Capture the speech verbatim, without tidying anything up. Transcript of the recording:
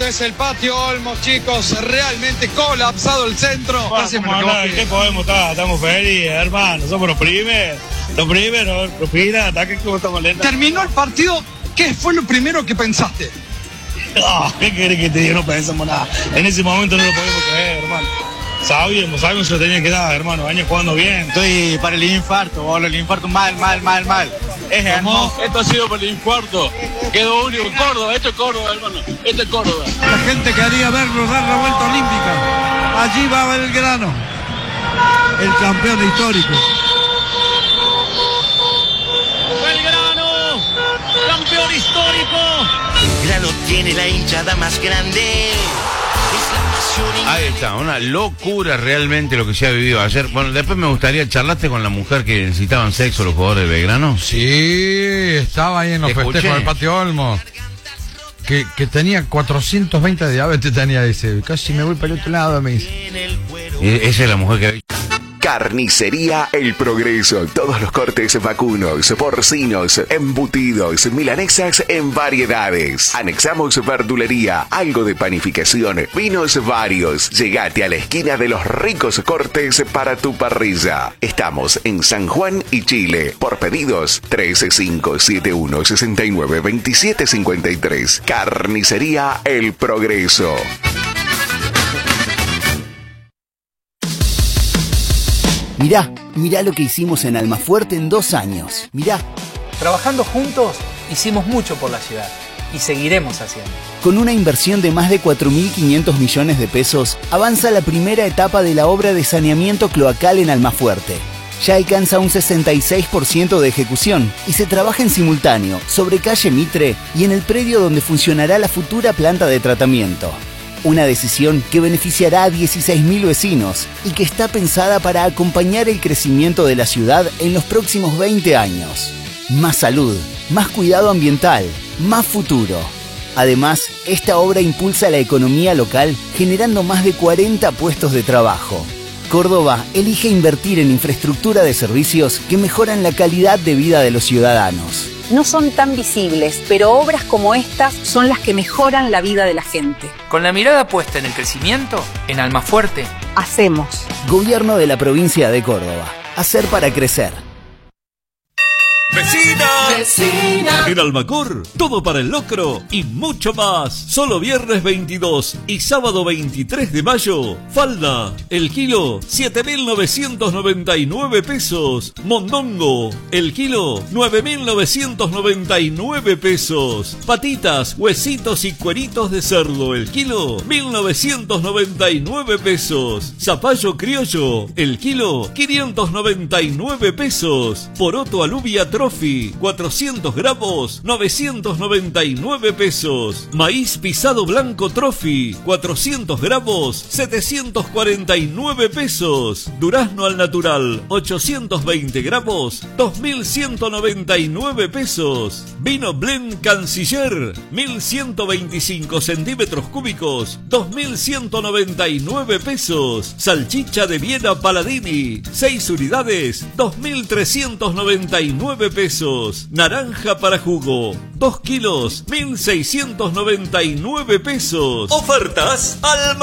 Esto es el patio Olmos, chicos. Realmente colapsado el centro. Bueno, ¿qué podemos estar? Estamos felices, hermano. Somos los primeros. Los primeros, los primeros, ataque como estamos lentos. Terminó el partido. ¿Qué fue lo primero que pensaste? No, ¿qué querés que te diga? No pensamos nada. En ese momento no lo podemos creer, hermano. Sabíamos, sabíamos que se lo tenía que dar, hermano. Años jugando bien. Estoy para el infarto, boludo. El infarto mal, mal, mal, mal. Es hermoso. Esto ha sido por el infarto. Quedó único. Córdoba, esto es Córdoba, hermano. Esto es Córdoba. La gente quería verlo dar la vuelta olímpica. Allí va Belgrano, el campeón histórico. Belgrano, campeón histórico. Belgrano tiene la hinchada más grande. Ahí está, una locura realmente lo que se ha vivido ayer. Bueno, después me gustaría, ¿charlaste con la mujer que necesitaban sexo los jugadores de Belgrano? Sí, estaba ahí en los Escuché. festejos del Patio Olmos. Que, que tenía cuatrocientos veinte de diabetes, tenía, dice, casi me voy para el otro lado, me dice. E- Esa es la mujer que... Carnicería El Progreso. Todos los cortes vacunos, porcinos, embutidos, milanesas en variedades. Anexamos verdulería, algo de panificación, vinos varios. Llegate a la esquina de los ricos cortes para tu parrilla. Estamos en San Juan y Chile. Por pedidos, tres cinco siete uno seis nueve dos siete cinco tres. Carnicería El Progreso. Mirá, mirá lo que hicimos en Almafuerte en dos años. Mirá. Trabajando juntos, hicimos mucho por la ciudad y seguiremos haciendo. Con una inversión de más de cuatro mil quinientos millones de pesos, avanza la primera etapa de la obra de saneamiento cloacal en Almafuerte. Ya alcanza un sesenta y seis por ciento de ejecución y se trabaja en simultáneo sobre calle Mitre y en el predio donde funcionará la futura planta de tratamiento. Una decisión que beneficiará a dieciséis mil vecinos y que está pensada para acompañar el crecimiento de la ciudad en los próximos veinte años. Más salud, más cuidado ambiental, más futuro. Además, esta obra impulsa la economía local generando más de cuarenta puestos de trabajo. Córdoba elige invertir en infraestructura de servicios que mejoran la calidad de vida de los ciudadanos. No son tan visibles, pero obras como estas son las que mejoran la vida de la gente. Con la mirada puesta en el crecimiento, en Almafuerte, hacemos. Gobierno de la provincia de Córdoba. Hacer para crecer. ¡Vecina! ¡Vecina! En Almacor, todo para el locro y mucho más. Solo viernes veintidós y sábado veintitrés de mayo. Falda, el kilo, siete mil novecientos noventa y nueve pesos. Mondongo, el kilo, nueve mil novecientos noventa y nueve pesos. Patitas, huesitos y cueritos de cerdo, el kilo, mil novecientos noventa y nueve pesos. Zapallo criollo, el kilo, quinientos noventa y nueve pesos. Poroto alubia Trophy, cuatrocientos gramos, novecientos noventa y nueve pesos. Maíz pisado blanco Trophy, cuatrocientos gramos, setecientos cuarenta y nueve pesos. Durazno al natural, ochocientos veinte gramos, dos mil ciento noventa y nueve pesos. Vino Blend Canciller, mil ciento veinticinco centímetros cúbicos, dos mil ciento noventa y nueve pesos. Salchicha de Viena Paladini, seis unidades, dos mil trescientos noventa y nueve pesos. Naranja para jugo, dos kilos, mil seiscientos noventa y nueve pesos. Ofertas Alma.